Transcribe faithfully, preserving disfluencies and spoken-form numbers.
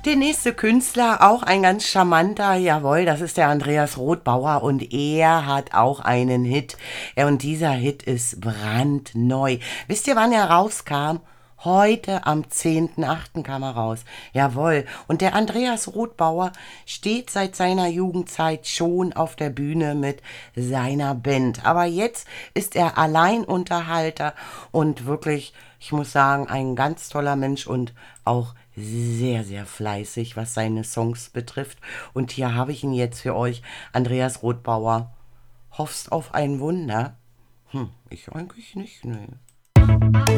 Der nächste Künstler, auch ein ganz charmanter, jawohl, das ist der Andreas Rothbauer und er hat auch einen Hit. Ja, und dieser Hit ist brandneu. Wisst ihr, wann er rauskam? Heute am zehnten achten kam er raus. Jawohl. Und der Andreas Rothbauer steht seit seiner Jugendzeit schon auf der Bühne mit seiner Band. Aber jetzt ist er Alleinunterhalter und wirklich, ich muss sagen, ein ganz toller Mensch und auch sehr, sehr fleißig, was seine Songs betrifft. Und hier habe ich ihn jetzt für euch, Andreas Rothbauer. Hoffst auf ein Wunder? Hm, ich eigentlich nicht, ne.